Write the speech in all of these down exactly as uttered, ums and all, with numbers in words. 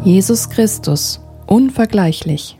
Jesus Christus, unvergleichlich.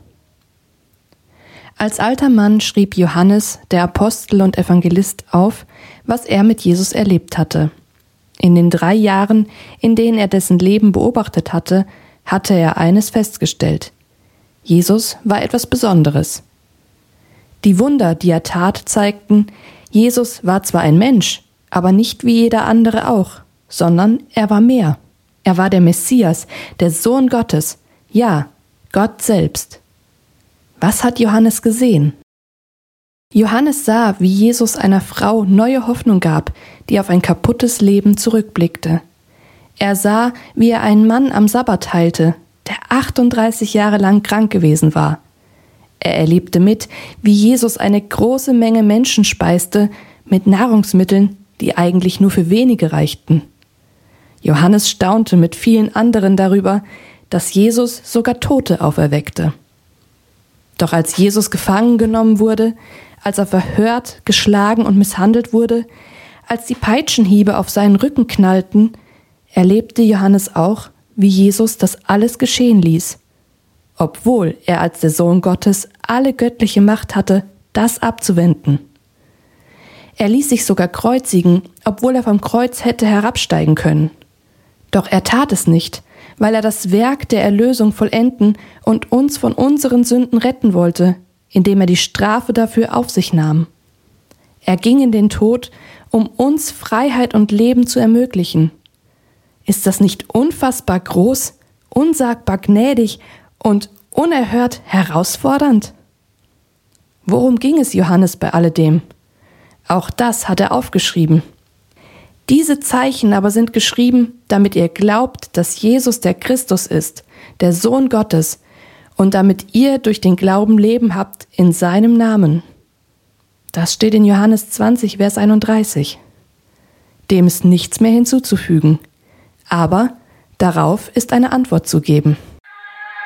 Als alter Mann schrieb Johannes, der Apostel und Evangelist, auf, was er mit Jesus erlebt hatte. In den drei Jahren, in denen er dessen Leben beobachtet hatte, hatte er eines festgestellt: Jesus war etwas Besonderes. Die Wunder, die er tat, zeigten, Jesus war zwar ein Mensch, aber nicht wie jeder andere auch, sondern er war mehr. Er war der Messias, der Sohn Gottes, ja, Gott selbst. Was hat Johannes gesehen? Johannes sah, wie Jesus einer Frau neue Hoffnung gab, die auf ein kaputtes Leben zurückblickte. Er sah, wie er einen Mann am Sabbat heilte, der achtunddreißig Jahre lang krank gewesen war. Er erlebte mit, wie Jesus eine große Menge Menschen speiste mit Nahrungsmitteln, die eigentlich nur für wenige reichten. Johannes staunte mit vielen anderen darüber, dass Jesus sogar Tote auferweckte. Doch als Jesus gefangen genommen wurde, als er verhört, geschlagen und misshandelt wurde, als die Peitschenhiebe auf seinen Rücken knallten, erlebte Johannes auch, wie Jesus das alles geschehen ließ, obwohl er als der Sohn Gottes alle göttliche Macht hatte, das abzuwenden. Er ließ sich sogar kreuzigen, obwohl er vom Kreuz hätte herabsteigen können. Doch er tat es nicht, weil er das Werk der Erlösung vollenden und uns von unseren Sünden retten wollte, indem er die Strafe dafür auf sich nahm. Er ging in den Tod, um uns Freiheit und Leben zu ermöglichen. Ist das nicht unfassbar groß, unsagbar gnädig und unerhört herausfordernd? Worum ging es Johannes bei alledem? Auch das hat er aufgeschrieben. Diese Zeichen aber sind geschrieben, damit ihr glaubt, dass Jesus der Christus ist, der Sohn Gottes, und damit ihr durch den Glauben Leben habt in seinem Namen. Das steht in Johannes zwanzig, Vers einunddreißig. Dem ist nichts mehr hinzuzufügen, aber darauf ist eine Antwort zu geben.